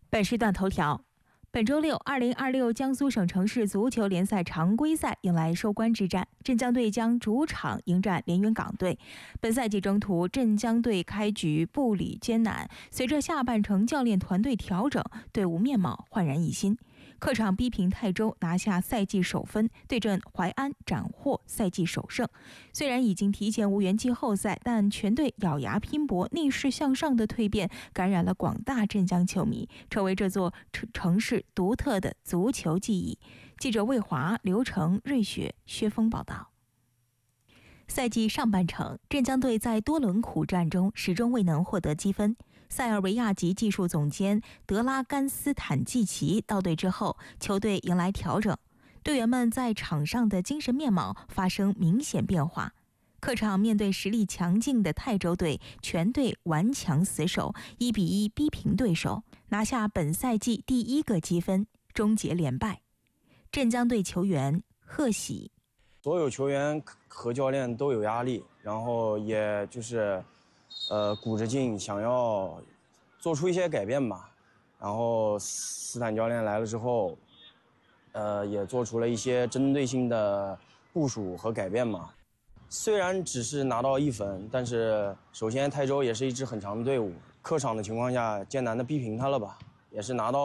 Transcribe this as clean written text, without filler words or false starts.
本时段头条：本周六，2026江苏省城市足球联赛常规赛迎来收官之战，镇江队将主场迎战连云港队。本赛季征途，镇江队开局步履艰难，随着下半程教练团队调整，队伍面貌焕然一新。客场逼平泰州，拿下赛季首分，对阵淮安斩获赛季首胜。虽然已经提前无缘季后赛，但全队咬牙拼搏、逆势向上的蜕变，感染了广大镇江球迷，成为这座城市独特的足球记忆。记者魏华、刘成、瑞雪、薛峰报道。赛季上半程，镇江队在多轮苦战中始终未能获得积分。塞尔维亚籍技术总监德拉甘斯坦季奇到队之后，球队迎来调整，队员们在场上的精神面貌发生明显变化。客场面对实力强劲的泰州队，全队顽强死守，1-1逼平对手，拿下本赛季第1个积分，终结连败。镇江队球员贺喜： 所有球员和教练都有压力，然后也就是鼓着劲想要做出一些改变吧。然后斯坦教练来了之后，也做出了一些针对性的部署和改变嘛。虽然只是拿到1分，但是首先泰州也是一支很强的队伍，客场的情况下艰难的逼平他了吧，也是拿到